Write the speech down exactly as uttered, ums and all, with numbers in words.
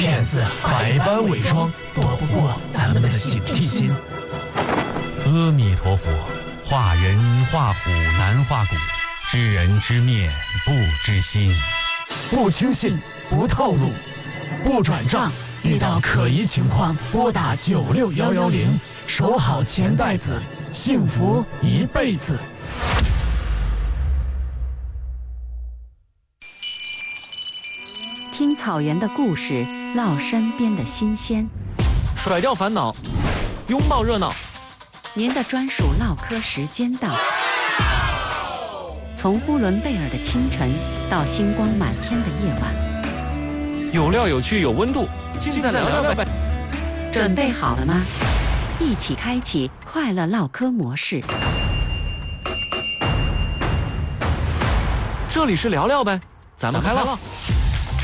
骗子百般伪装，躲不过咱们的警惕心。 阿弥陀佛，化人化虎难化骨，知人知面不知心。 不轻信，不透露，不转账。遇到可疑情况，拨打九六幺幺零，守好钱袋子，幸福一辈子。 听草原的故事，唠身边的新鲜， 甩掉烦恼，拥抱热闹。 您的专属唠嗑时间到。从呼伦贝尔的清晨到星光满天的夜晚， 有料有趣有温度，尽在聊聊呗。 准备好了吗？一起开启快乐唠嗑模式。 这里是聊聊呗，咱们开唠。